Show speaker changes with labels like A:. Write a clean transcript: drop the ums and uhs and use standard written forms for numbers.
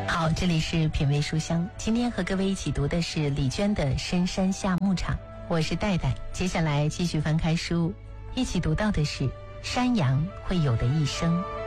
A: 好，这里是品味书香，今天和各位一起读的是李娟的《深山下牧场》，我是戴戴。接下来继续翻开书，一起读到的是山羊会有的一生。